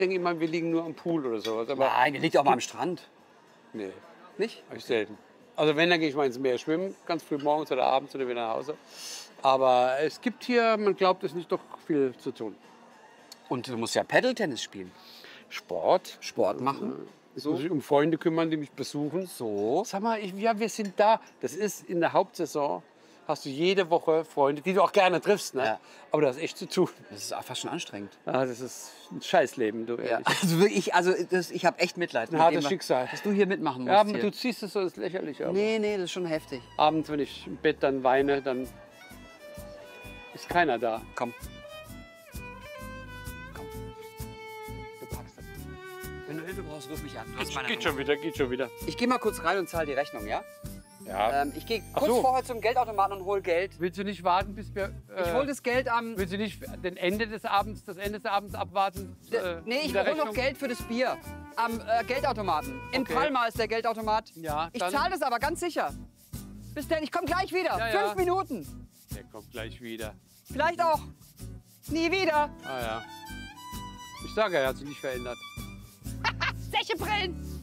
denke immer, wir liegen nur am Pool oder sowas. Aber Nein, ihr liegt auch mal am Strand. nee, Nicht? hab ich selten. Also wenn, dann gehe ich mal ins Meer schwimmen, ganz früh morgens oder abends oder wieder nach Hause. Aber es gibt hier, man glaubt es nicht, doch viel zu tun. Und du musst ja Paddle-Tennis spielen. Sport. Sport machen. Ich muss mich um Freunde kümmern, die mich besuchen. So. Sag mal, ja, wir sind da. Das ist in der Hauptsaison. Hast du jede Woche Freunde, die du auch gerne triffst. Ne? Ja. Aber du hast echt zu tun. Das ist auch fast schon anstrengend. Ah, das ist ein Scheißleben, du ehrlich. Also wirklich, ich habe echt Mitleid. Ein hartes Schicksal. Dass du hier mitmachen musst. Ja, hier. du ziehst es so, das ist lächerlich. Aber Nee, das ist schon heftig. abends, wenn ich im Bett dann weine, dann ist keiner da. Komm. Du packst das. Wenn du Hilfe brauchst, ruf mich an. Du hast meine Geht Nummer. schon wieder, geht schon wieder. Ich gehe mal kurz rein und zahle die Rechnung, ja? Ja. Ich gehe Ach kurz so. vorher zum Geldautomaten und hol Geld. Willst du nicht warten, bis wir... Ich hol das Geld am... Willst du nicht das Ende des Abends abwarten? Nee, ich mit der hol noch Rechnung? Geld für das Bier. Am Geldautomaten. In Okay. Palma ist der Geldautomat. Ja, Ich dann- zahle das aber ganz sicher. Bis denn, ich komme gleich wieder. Ja, ja. 5 Minuten. Der kommt gleich wieder. Vielleicht auch nie wieder. Ah ja. Ich sage, er hat sich nicht verändert. Sächebrillen.